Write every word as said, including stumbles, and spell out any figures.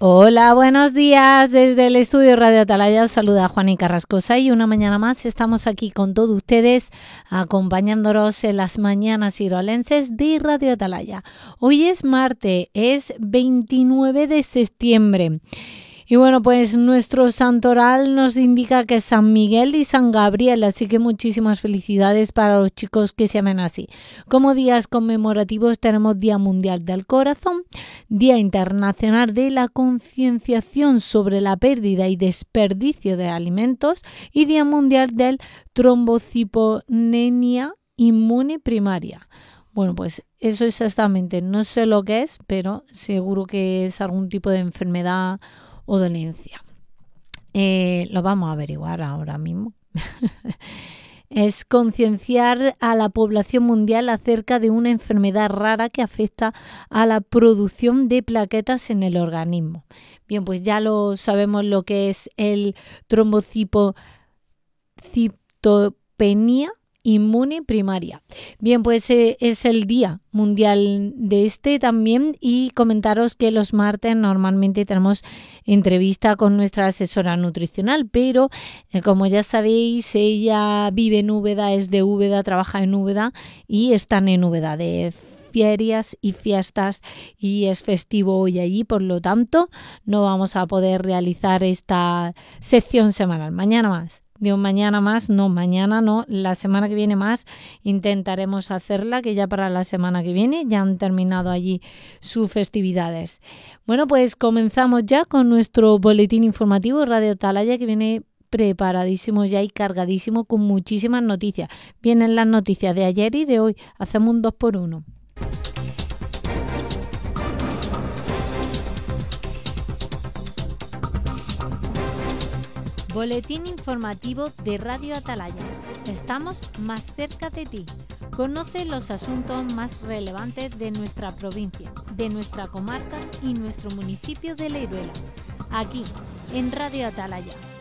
Hola, buenos días. Desde el estudio Radio Atalaya os saluda Juani Carrascosa y una mañana más estamos aquí con todos ustedes acompañándonos en las mañanas iroalenses de Radio Atalaya. Hoy es martes, es veintinueve de septiembre. Y bueno, pues nuestro santoral nos indica que es San Miguel y San Gabriel, así que muchísimas felicidades para los chicos que se llamen así. Como días conmemorativos tenemos Día Mundial del Corazón, Día Internacional de la Concienciación sobre la Pérdida y Desperdicio de Alimentos y Día Mundial del Trombociponenia Inmune Primaria. Bueno, pues eso exactamente, no sé lo que es, pero seguro que es algún tipo de enfermedad o dolencia. Eh, lo vamos a averiguar ahora mismo. Es concienciar a la población mundial acerca de una enfermedad rara que afecta a la producción de plaquetas en el organismo. Bien, pues ya lo sabemos lo que es el trombocitopenia inmune primaria. Bien, pues eh, es el Día Mundial de este también, y comentaros que los martes normalmente tenemos entrevista con nuestra asesora nutricional, pero eh, como ya sabéis, ella vive en Úbeda, es de Úbeda, trabaja en Úbeda y están en Úbeda de ferias y fiestas y es festivo hoy allí, por lo tanto no vamos a poder realizar esta sección semanal. Mañana más. Digo, mañana más, no, mañana no, la semana que viene más intentaremos hacerla, que ya para la semana que viene ya han terminado allí sus festividades. Bueno, pues comenzamos ya con nuestro boletín informativo Radio Atalaya, que viene preparadísimo ya y cargadísimo con muchísimas noticias. Vienen las noticias de ayer y de hoy, hacemos un dos por uno. Boletín informativo de Radio Atalaya. Estamos más cerca de ti. Conoce los asuntos más relevantes de nuestra provincia, de nuestra comarca y nuestro municipio de Leiruela. Aquí, en Radio Atalaya.